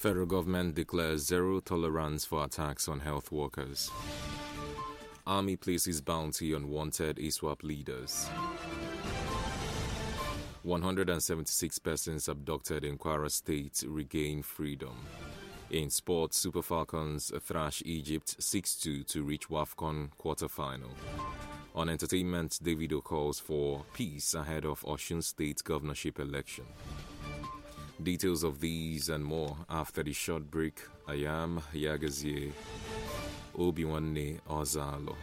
Federal government declares zero tolerance for attacks on health workers. Army places bounty on wanted ISWAP leaders. 176 persons abducted in Kwara State regain freedom. In sports, Super Falcons thrash Egypt 6-2 to reach WAFCON quarterfinal. On entertainment, Davido calls for peace ahead of Osun State governorship election. Details of these and more after the short break. I am Yagazie Obiwanne Ozalo.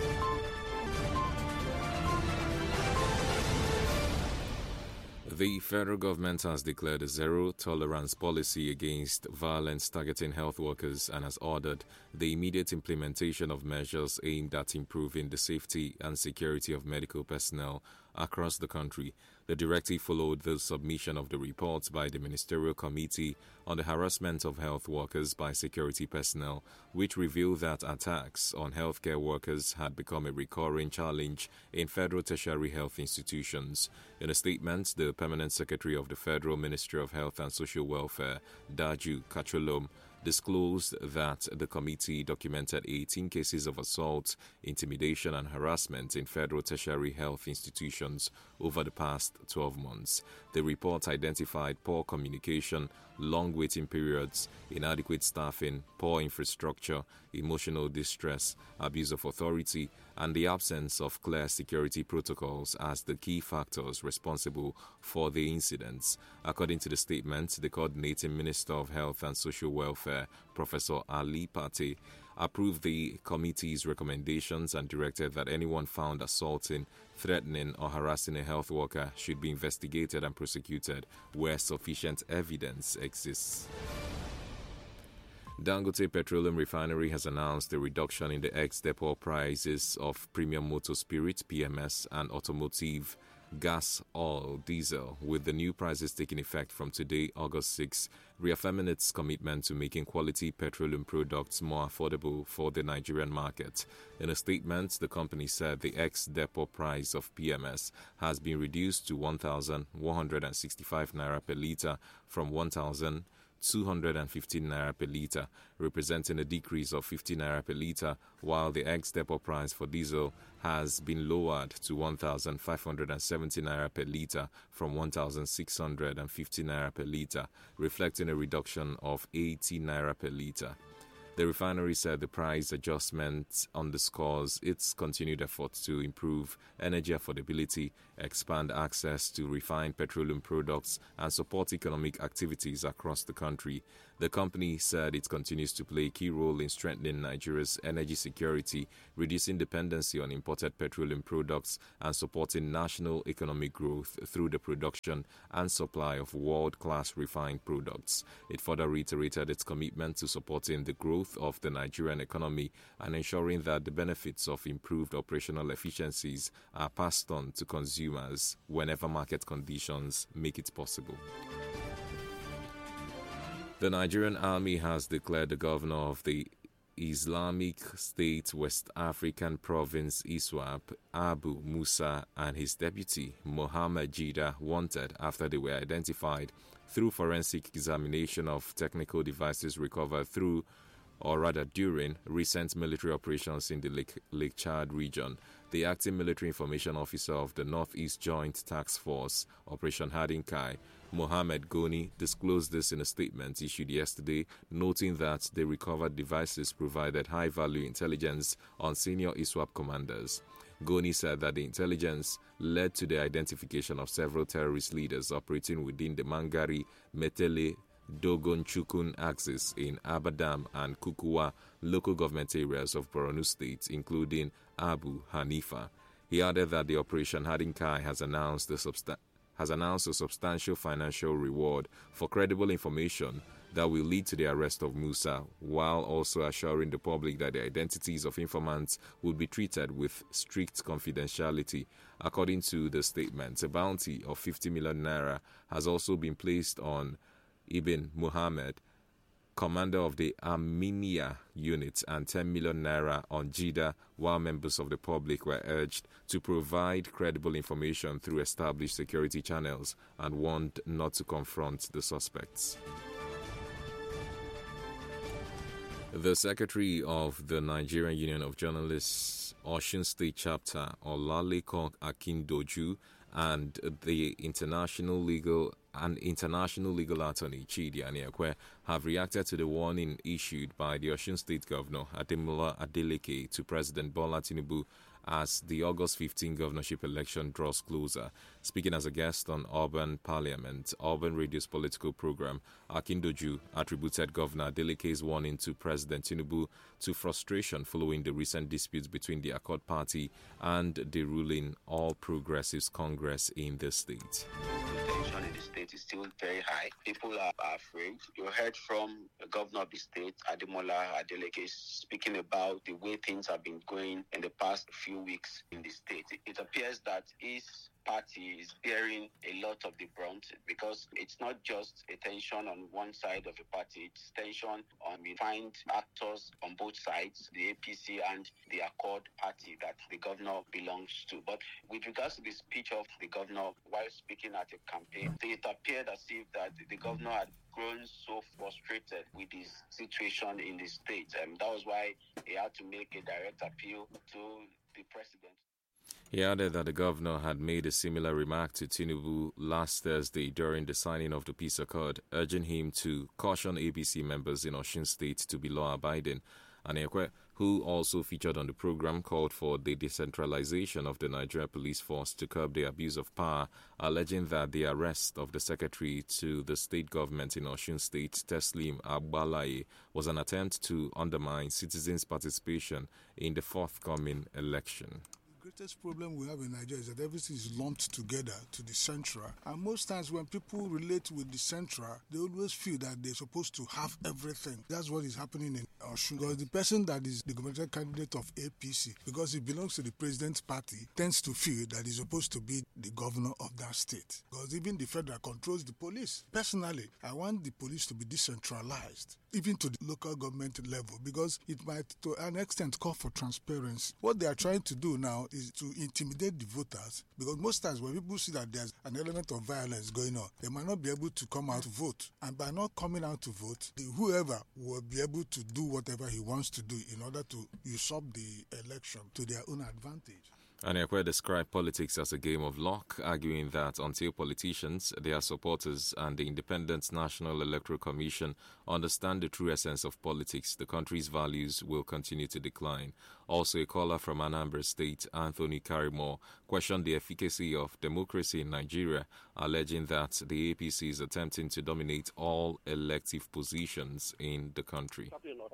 The federal government has declared a zero-tolerance policy against violence targeting health workers and has ordered the immediate implementation of measures aimed at improving the safety and security of medical personnel across the country. The directive followed the submission of the report by the Ministerial Committee on the Harassment of Health Workers by Security Personnel, which revealed that attacks on healthcare workers had become a recurring challenge in federal tertiary health institutions. In a statement, the Permanent Secretary of the Federal Ministry of Health and Social Welfare, Daju Kacholom, disclosed that the committee documented 18 cases of assault, intimidation and harassment in federal tertiary health institutions over the past 12 months. The report identified poor communication, long waiting periods, inadequate staffing, poor infrastructure, emotional distress, abuse of authority, and the absence of clear security protocols as the key factors responsible for the incidents. According to the statement, the coordinating Minister of Health and Social Welfare, Professor Ali Pate, approved the committee's recommendations and directed that anyone found assaulting, threatening or harassing a health worker should be investigated and prosecuted where sufficient evidence exists. Dangote Petroleum Refinery has announced a reduction in the ex-depot prices of premium motor spirit, PMS, and automotive gas, oil, diesel, with the new prices taking effect from today, August 6, reaffirming its commitment to making quality petroleum products more affordable for the Nigerian market. In a statement, the company said the ex-depot price of PMS has been reduced to 1,165 naira per litre from 1,215 naira per litre, representing a decrease of 50 naira per litre, while the ex-depot price for diesel has been lowered to 1,570 naira per litre from 1,650 naira per litre, reflecting a reduction of 80 naira per litre. The refinery said the price adjustment underscores its continued efforts to improve energy affordability, expand access to refined petroleum products, and support economic activities across the country. The company said it continues to play a key role in strengthening Nigeria's energy security, reducing dependency on imported petroleum products, and supporting national economic growth through the production and supply of world-class refined products. It further reiterated its commitment to supporting the growth of the Nigerian economy and ensuring that the benefits of improved operational efficiencies are passed on to consumers whenever market conditions make it possible. The Nigerian Army has declared the governor of the Islamic State West African Province ISWAP, Abu Musa, and his deputy, Mohammed Jida, wanted after they were identified through forensic examination of technical devices recovered through or rather during recent military operations in the Lake Chad region. The acting military information officer of the Northeast Joint Task Force, Operation Hadinkai, Mohammed Goni, disclosed this in a statement issued yesterday, noting that the recovered devices provided high-value intelligence on senior ISWAP commanders. Goni said that the intelligence led to the identification of several terrorist leaders operating within the Mangari, Metele, Dogon Chukun axis in Abadam and Kukuwa local government areas of Borno State, including Abu Hanifa. He added that the Operation Hadinkai has announced a substantial financial reward for credible information that will lead to the arrest of Musa, while also assuring the public that the identities of informants will be treated with strict confidentiality. According to the statement, a bounty of 50 million naira has also been placed on Ibn Muhammad, commander of the Armenia unit, and 10 million naira on Jida, while members of the public were urged to provide credible information through established security channels and warned not to confront the suspects. The Secretary of the Nigerian Union of Journalists, Osun State Chapter, Olalekan Akindoju, and the international legal attorney Chidi Aniakwe have reacted to the warning issued by the Osun State Governor Ademola Adeleke to President Bola Tinubu as the August 15 governorship election draws closer. Speaking as a guest on Urban Parliament, Urban Radio's political program, Akindoju attributed Governor Adeleke's warning to President Tinubu to frustration following the recent disputes between the Accord Party and the ruling All Progressives Congress in the state. In the state is still very high. People are afraid. You heard from the governor of the state, Ademola Adeleke, speaking about the way things have been going in the past few weeks in the state. It appears that his party is bearing a lot of the brunt because it's not just a tension on one side of the party, it's tension on we find actors on both sides, the APC and the Accord party that the governor belongs to. But with regards to the speech of the governor while speaking at a campaign, it appeared as if that the governor had grown so frustrated with his situation in the state. That was why he had to make a direct appeal to the president. He added that the governor had made a similar remark to Tinubu last Thursday during the signing of the peace accord, urging him to caution APC members in Osun State to be law-abiding. Aniakwe, who also featured on the program, called for the decentralization of the Nigeria police force to curb the abuse of power, alleging that the arrest of the secretary to the state government in Osun State, Teslim Agbalaye, was an attempt to undermine citizens' participation in the forthcoming election. The greatest problem we have in Nigeria is that everything is lumped together to the central. And most times when people relate with the central, they always feel that they're supposed to have everything. That's what is happening in Osun. Because the person that is the gubernatorial candidate of APC, because he belongs to the president's party, tends to feel that he's supposed to be the governor of that state. Because even the federal controls the police. Personally, I want the police to be decentralized, even to the local government level, because it might to an extent call for transparency. What they are trying to do now is to intimidate the voters, because most times when people see that there's an element of violence going on, they might not be able to come out to vote. And by not coming out to vote, whoever will be able to do whatever he wants to do in order to usurp the election to their own advantage. Aniakwe described politics as a game of luck, arguing that until politicians, their supporters, and the Independent National Electoral Commission understand the true essence of politics, the country's values will continue to decline. Also, a caller from Anambra State, Anthony Karimore, questioned the efficacy of democracy in Nigeria, alleging that the APC is attempting to dominate all elective positions in the country.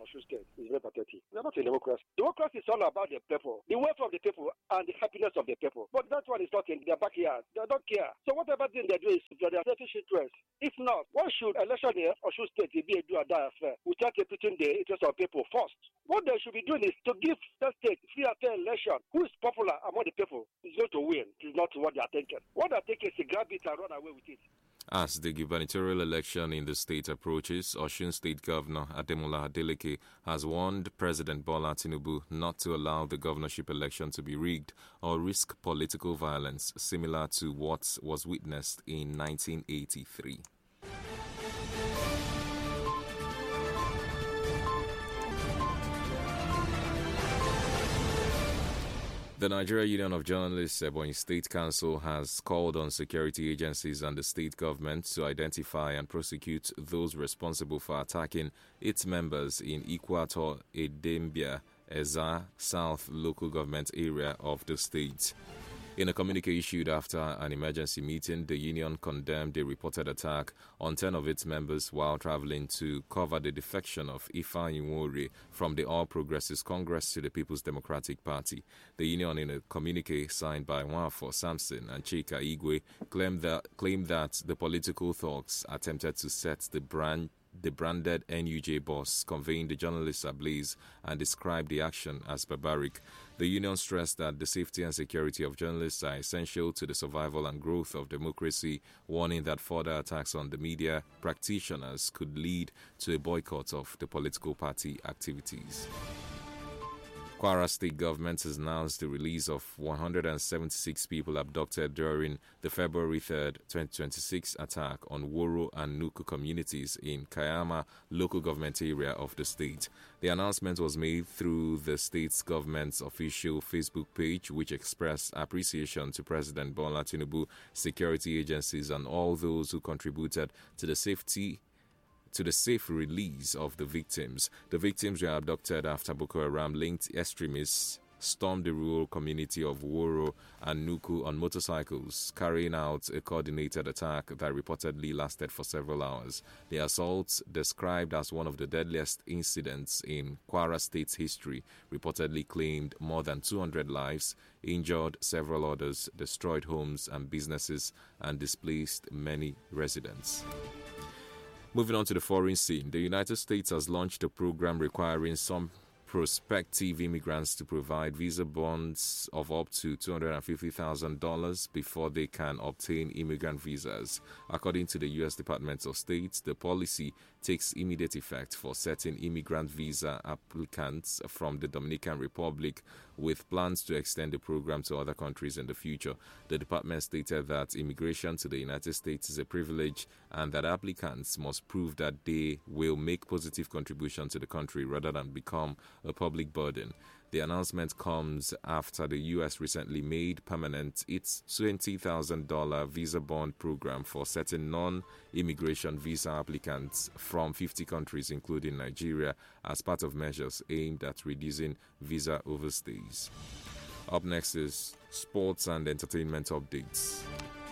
We are not a democracy. Democracy is all about the people, the welfare of the people, and the happiness of the people. But that one is not in their backyard. They don't care. So whatever thing they do is for their selfish interest. If not, why should election in Osun State be a do or die affair without putting the interest of people first? What they should be doing is to give that state free and fair election. Who is popular among the people is going to win. It is not what they are thinking. What they are thinking is to grab it and run away with it. As the gubernatorial election in the state approaches, Osun State Governor Ademola Adeleke has warned President Bola Tinubu not to allow the governorship election to be rigged or risk political violence similar to what was witnessed in 1983. The Nigeria Union of Journalists, Ebonyi State Council, has called on security agencies and the state government to identify and prosecute those responsible for attacking its members in Ikwato Edembia, Eza South local government area of the state. In a communique issued after an emergency meeting, the union condemned a reported attack on 10 of its members while traveling to cover the defection of Ifeanyi Nwore from the All Progressives Congress to the People's Democratic Party. The union, in a communique signed by Nwafo Samson and Chika Igwe, claimed that the political thugs attempted to set the branded NUJ boss, conveying the journalists ablaze, and described the action as barbaric. The union stressed that the safety and security of journalists are essential to the survival and growth of democracy, warning that further attacks on the media practitioners could lead to a boycott of the political party activities. Kwara State government has announced the release of 176 people abducted during the February 3rd, 2026 attack on Woro and Nuku communities in Kayama local government area of the state. The announcement was made through the state's government's official Facebook page, which expressed appreciation to President Bola Tinubu, security agencies, and all those who contributed to the safe release of the victims. The victims were abducted after Boko Haram-linked extremists stormed the rural community of Woro and Nuku on motorcycles, carrying out a coordinated attack that reportedly lasted for several hours. The assault, described as one of the deadliest incidents in Kwara State's history, reportedly claimed more than 200 lives, injured several others, destroyed homes and businesses, and displaced many residents. Moving on to the foreign scene, the United States has launched a program requiring some prospective immigrants to provide visa bonds of up to $250,000 before they can obtain immigrant visas. According to the U.S. Department of State, the policy takes immediate effect for certain immigrant visa applicants from the Dominican Republic, with plans to extend the program to other countries in the future. The department stated that immigration to the United States is a privilege and that applicants must prove that they will make positive contribution to the country rather than become a public burden. The announcement comes after the U.S. recently made permanent its $20,000 visa bond program for certain non-immigration visa applicants from 50 countries, including Nigeria, as part of measures aimed at reducing visa overstays. Up next is sports and entertainment updates.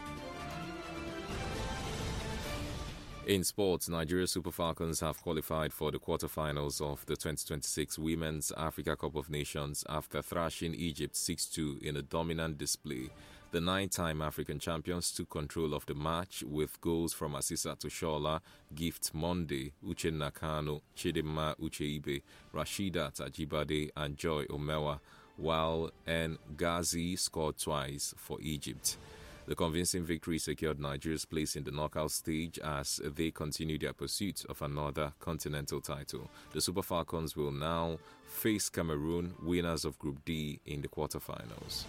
In sports, Nigeria Super Falcons have qualified for the quarterfinals of the 2026 Women's Africa Cup of Nations after thrashing Egypt 6-2 in a dominant display. The 9-time African champions took control of the match with goals from Asisa Toshola, Gift Monday, Uchenna Kano, Chidimma Ucheibe, Rashida Tajibade, and Joy Omewa, while Ghazi scored twice for Egypt. The convincing victory secured Nigeria's place in the knockout stage as they continue their pursuit of another continental title. The Super Falcons will now face Cameroon, winners of Group D, in the quarterfinals.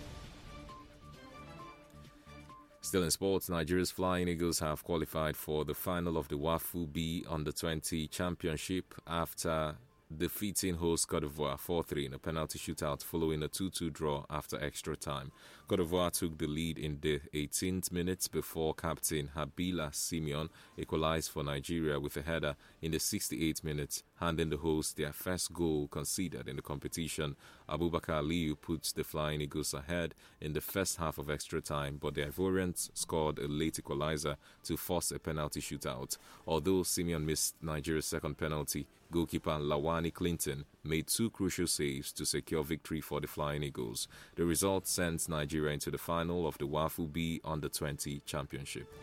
Still in sports, Nigeria's Flying Eagles have qualified for the final of the WAFU B Under-20 Championship after defeating host Cote d'Ivoire 4-3 in a penalty shootout following a 2-2 draw after extra time. Cote d'Ivoire took the lead in the 18th minute before captain Habila Simeon equalized for Nigeria with a header in the 68th minute, handing the hosts their first goal conceded in the competition. Abubakar Aliyu puts the Flying Eagles ahead in the first half of extra time, but the Ivorians scored a late equalizer to force a penalty shootout. Although Simeon missed Nigeria's second penalty, goalkeeper Lawani Clinton made two crucial saves to secure victory for the Flying Eagles. The result sends Nigeria into the final of the WAFU B Under-20 Championship.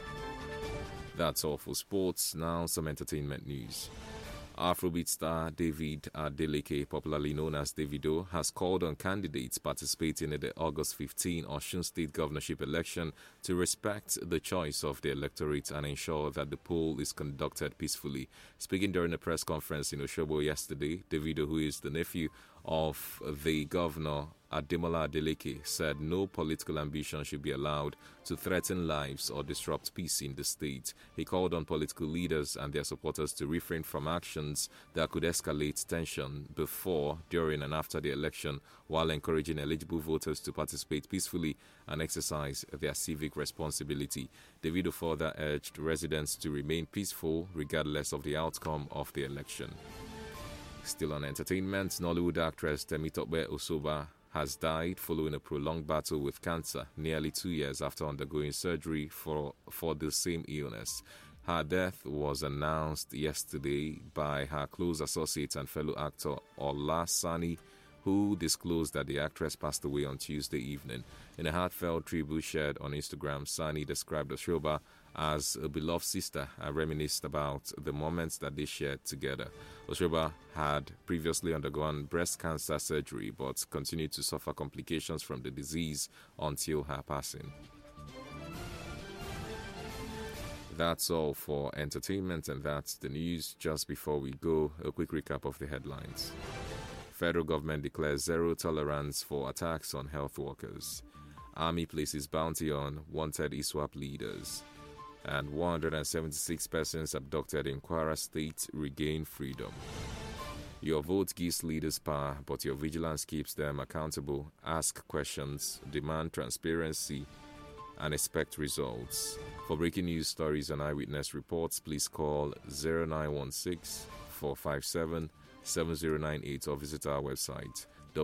That's all for sports. Now some entertainment news. Afrobeat star David Adeleke, popularly known as Davido, has called on candidates participating in the August 15 Osun State governorship election to respect the choice of the electorate and ensure that the poll is conducted peacefully. Speaking during a press conference in Osogbo yesterday, Davido, who is the nephew of the governor Ademola Adeleke, said no political ambition should be allowed to threaten lives or disrupt peace in the state. He called on political leaders and their supporters to refrain from actions that could escalate tension before, during and after the election, while encouraging eligible voters to participate peacefully and exercise their civic responsibility. Davido further urged residents to remain peaceful regardless of the outcome of the election. Still on entertainment, Nollywood actress Temitope Osoba has died following a prolonged battle with cancer nearly 2 years after undergoing surgery for the same illness. Her death was announced yesterday by her close associate and fellow actor Ola Sani, who disclosed that the actress passed away on Tuesday evening. In a heartfelt tribute shared on Instagram, Sani described Oshoba as a beloved sister and reminisced about the moments that they shared together. Oshoba had previously undergone breast cancer surgery but continued to suffer complications from the disease until her passing. That's all for entertainment, and that's the news. Just before we go, a quick recap of the headlines. Federal government declares zero tolerance for attacks on health workers. Army places bounty on wanted ISWAP leaders. And 176 persons abducted in Kwara State regain freedom. Your vote gives leaders power, but your vigilance keeps them accountable. Ask questions, demand transparency, and expect results. For breaking news stories and eyewitness reports, please call 0916-457-7098 or visit our website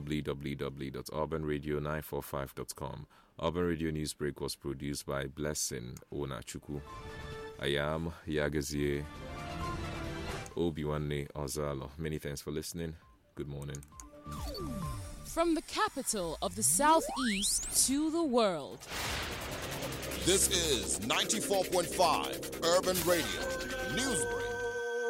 www.urbanradio945.com. Urban Radio Newsbreak was produced by Blessing Onachuku. I am Yagazie Obiwanne Ozalo. Many thanks for listening. Good morning. From the capital of the Southeast to the world. This is 94.5 Urban Radio Newsbreak.